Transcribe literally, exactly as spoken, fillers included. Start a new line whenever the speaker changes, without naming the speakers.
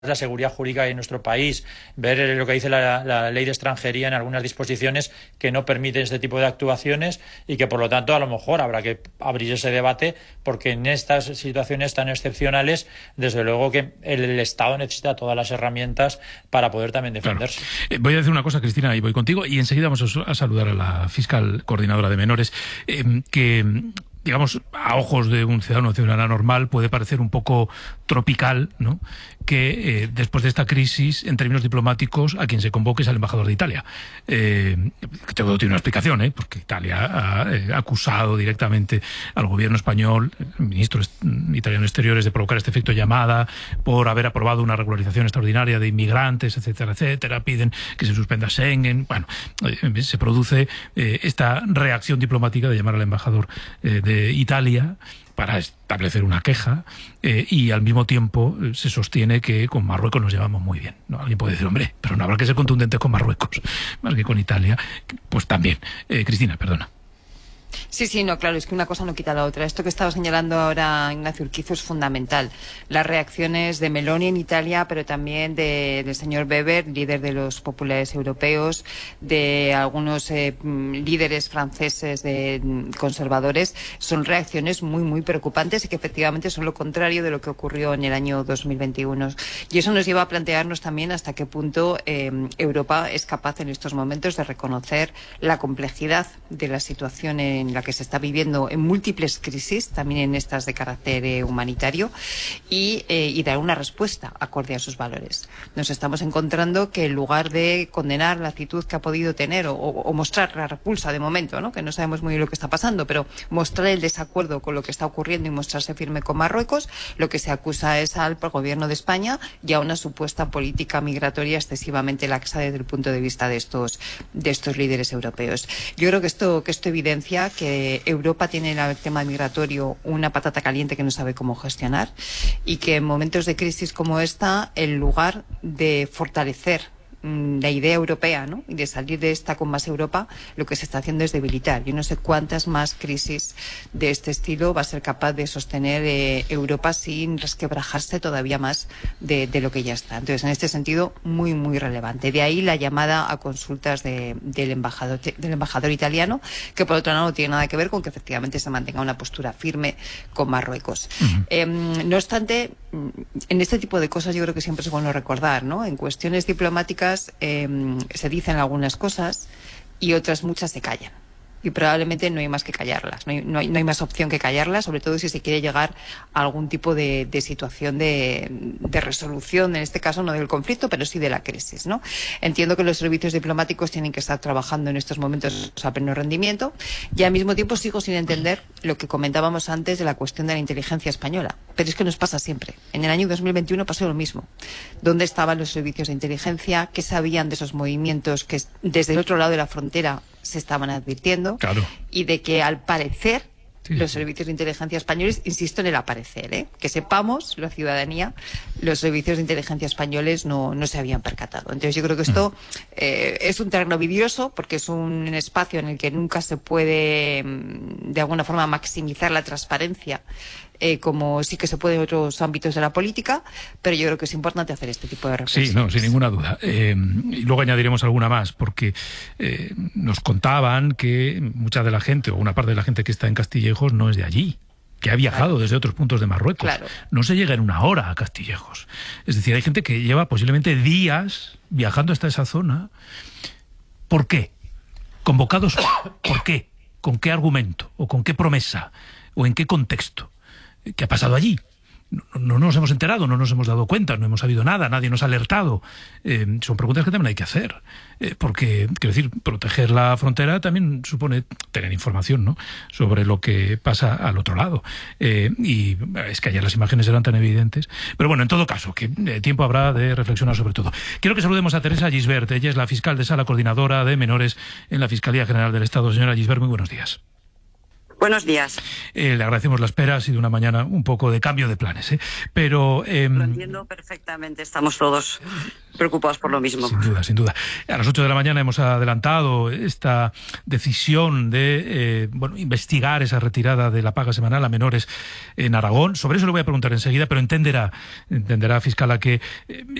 la seguridad jurídica en nuestro país, ver lo que dice la, la ley de extranjería en algunas disposiciones que no permiten este tipo de actuaciones y que por lo tanto a lo mejor habrá que abrir ese debate, porque en estas situaciones tan excepcionales desde luego que el, el Estado necesita todas las herramientas para poder también defenderse.
Claro. Eh, voy a decir una cosa, Cristina, y voy contigo, y enseguida vamos a, a saludar a la fiscal coordinadora de menores, eh, que digamos, a ojos de un ciudadano o ciudadana normal puede parecer un poco tropical, ¿no?, que eh, después de esta crisis, en términos diplomáticos, a quien se convoque es al embajador de Italia. Eh, todo tiene una explicación, ¿eh?, porque Italia ha eh, acusado directamente al gobierno español, el ministro italiano de Exteriores, de provocar este efecto llamada por haber aprobado una regularización extraordinaria de inmigrantes, etcétera, etcétera. Piden que se suspenda Schengen. Bueno, eh, se produce eh, esta reacción diplomática de llamar al embajador eh, de de Italia para establecer una queja, eh, y al mismo tiempo eh, se sostiene que con Marruecos nos llevamos muy bien, ¿no? Alguien puede decir, hombre, pero no habrá que ser contundentes con Marruecos, más que con Italia. Pues también. Eh, Cristina, perdona.
Sí, sí, no, claro, es que una cosa no quita la otra. Esto que estaba señalando ahora Ignacio Urquizo es fundamental. Las reacciones de Meloni en Italia, pero también de, del señor Weber, líder de los populares europeos, de algunos eh, líderes franceses de conservadores, son reacciones muy, muy preocupantes y que efectivamente son lo contrario de lo que ocurrió en el año dos mil veintiuno. Y eso nos lleva a plantearnos también hasta qué punto eh, Europa es capaz en estos momentos de reconocer la complejidad de la situación en en la que se está viviendo en múltiples crisis, también en estas de carácter eh, humanitario, y, eh, y dar una respuesta acorde a sus valores. Nos estamos encontrando que en lugar de condenar la actitud que ha podido tener o, o mostrar la repulsa de momento, ¿no?, que no sabemos muy bien lo que está pasando, pero mostrar el desacuerdo con lo que está ocurriendo y mostrarse firme con Marruecos, lo que se acusa es al gobierno de España y a una supuesta política migratoria excesivamente laxa desde el punto de vista de estos, de estos líderes europeos. Yo creo que esto, que esto evidencia que Europa tiene en el tema migratorio una patata caliente que no sabe cómo gestionar y que en momentos de crisis como esta, en lugar de fortalecer la idea europea, ¿no?, y de salir de esta con más Europa, lo que se está haciendo es debilitar. Yo no sé cuántas más crisis de este estilo va a ser capaz de sostener eh, Europa sin resquebrajarse todavía más de, de lo que ya está. Entonces, en este sentido, muy, muy relevante. De ahí la llamada a consultas de, del, embajador, del embajador italiano, que por otro lado no tiene nada que ver con que efectivamente se mantenga una postura firme con Marruecos. Uh-huh. Eh, no obstante, en este tipo de cosas yo creo que siempre es bueno recordar, ¿no?, en cuestiones diplomáticas Eh, se dicen algunas cosas y otras muchas se callan. Y probablemente no hay más que callarlas, no hay, no hay, no hay más opción que callarlas, sobre todo si se quiere llegar a algún tipo de, de situación de, de resolución, en este caso no del conflicto, pero sí de la crisis, ¿no? Entiendo que los servicios diplomáticos tienen que estar trabajando en estos momentos a pleno rendimiento y al mismo tiempo sigo sin entender lo que comentábamos antes de la cuestión de la inteligencia española. Pero es que nos pasa siempre. En el año dos mil veintiuno pasó lo mismo. ¿Dónde estaban los servicios de inteligencia? ¿Qué sabían de esos movimientos que desde el otro lado de la frontera se estaban advirtiendo?
Claro.
Y de que al parecer sí, los
sí.
servicios de inteligencia españoles, insisto en el aparecer, ¿eh?, que sepamos, la ciudadanía, los servicios de inteligencia españoles no, no se habían percatado. Entonces yo creo que esto eh, es un terreno vidrioso porque es un espacio en el que nunca se puede de alguna forma maximizar la transparencia, Eh, como sí que se puede en otros ámbitos de la política, pero yo creo que es importante hacer este tipo de reflexiones.
Sí, no, sin ninguna duda. Eh, y luego añadiremos alguna más, porque eh, nos contaban que mucha de la gente, o una parte de la gente que está en Castillejos, no es de allí, que ha viajado claro. desde otros puntos de Marruecos. Claro. No se llega en una hora a Castillejos. Es decir, hay gente que lleva posiblemente días viajando hasta esa zona. ¿Por qué? ¿Convocados? ¿Por qué? ¿Con qué argumento? ¿O con qué promesa? ¿O en qué contexto? ¿Qué ha pasado allí? No, no nos hemos enterado, no nos hemos dado cuenta, no hemos sabido nada, nadie nos ha alertado. Eh, son preguntas que también hay que hacer, eh, porque, quiero decir, proteger la frontera también supone tener información, ¿no?, sobre lo que pasa al otro lado. Eh, y es que ayer las imágenes eran tan evidentes. Pero bueno, en todo caso, que eh, tiempo habrá de reflexionar sobre todo. Quiero que saludemos a Teresa Gisbert, ella es la fiscal de sala coordinadora de menores en la Fiscalía General del Estado. Señora Gisbert, muy buenos días.
Buenos días.
Eh, le agradecemos la espera, ha sido una mañana un poco de cambio de planes, ¿eh? Pero... Eh,
lo entiendo perfectamente, estamos todos preocupados por lo mismo.
Sin duda, sin duda. A las ocho de la mañana hemos adelantado esta decisión de eh, bueno, investigar esa retirada de la paga semanal a menores en Aragón. Sobre eso le voy a preguntar enseguida, pero entenderá, entenderá, fiscala, que eh,